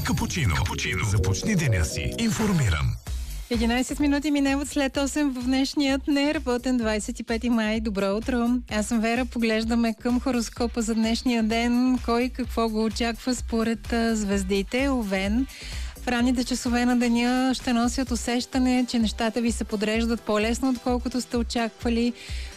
Капучино. Започни деня си информиран. 11 минути минават след 8 в днешният неработен 25 май. Добро утро! Аз съм Вера. Поглеждаме към хороскопа за днешния ден. Кой какво го очаква според звездите. Овен. В ранните часове на деня ще носят усещане, че нещата ви се подреждат по-лесно, отколкото сте очаквали.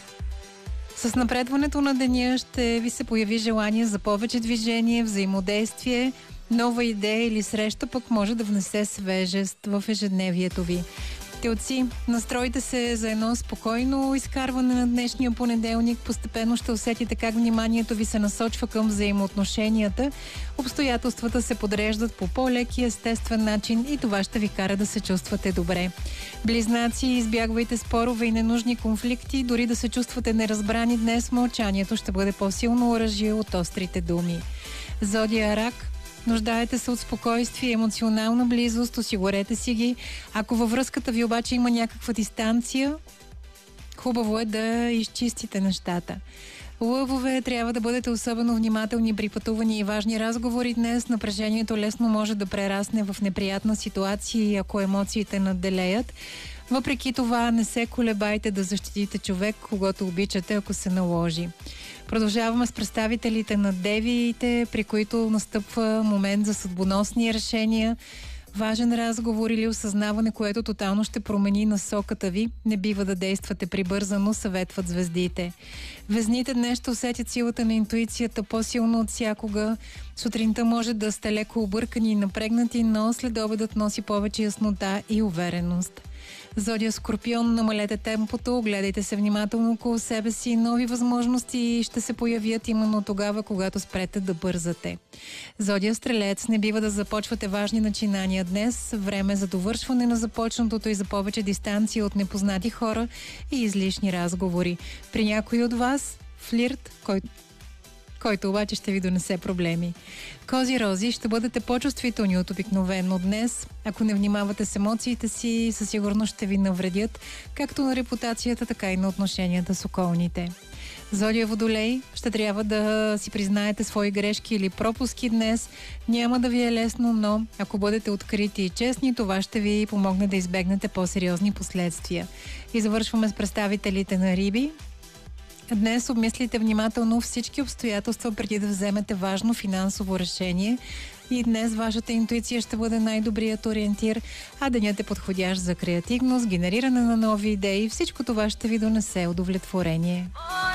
С напредването на деня ще ви се появи желание за повече движение, взаимодействие. Нова идея или среща пък може да внесе свежест в ежедневието ви. Телци, настройте се за едно спокойно изкарване на днешния понеделник. Постепенно ще усетите как вниманието ви се насочва към взаимоотношенията. Обстоятелствата се подреждат по по-лек и естествен начин и това ще ви кара да се чувствате добре. Близнаци, избягвайте спорове и ненужни конфликти. Дори да се чувствате неразбрани днес, мълчанието ще бъде по-силно оръжие от острите думи. Зодия Рак. Нуждаете се от спокойствие и емоционална близост, осигурете си ги. Ако във връзката ви обаче има някаква дистанция, хубаво е да изчистите нещата. Лъвове, трябва да бъдете особено внимателни при пътувания и важни разговори днес. Напрежението лесно може да прерасне в неприятна ситуация, ако емоциите надделеят. Въпреки това, не се колебайте да защитите човек, когато обичате, ако се наложи. Продължаваме с представителите на девиите, при които настъпва момент за съдбоносни решения. Важен разговор или осъзнаване, което тотално ще промени насоката ви. Не бива да действате прибързано, съветват звездите. Везните днес ще усетят силата на интуицията по-силно от всякога. Сутринта може да сте леко объркани и напрегнати, но след обедът носи повече яснота и увереност. Зодия Скорпион, намалете темпото, огледайте се внимателно около себе си. Нови възможности ще се появят именно тогава, когато спрете да бързате. Зодия Стрелец, не бива да започвате важни начинания днес. Време за довършване на започнатото и за повече дистанция от непознати хора и излишни разговори. При някой от вас флирт, който обаче ще ви донесе проблеми. Кози-рози, ще бъдете по-чувствителни от обикновено днес. Ако не внимавате с емоциите си, със сигурност ще ви навредят, както на репутацията, така и на отношенията с околните. Зодия Водолей, ще трябва да си признаете свои грешки или пропуски днес. Няма да ви е лесно, но ако бъдете открити и честни, това ще ви помогне да избегнете по-сериозни последствия. И завършваме с представителите на Риби. Днес обмислите внимателно всички обстоятелства преди да вземете важно финансово решение и днес вашата интуиция ще бъде най-добрият ориентир, а денят е подходящ за креативност, генериране на нови идеи. Всичко това ще ви донесе удовлетворение.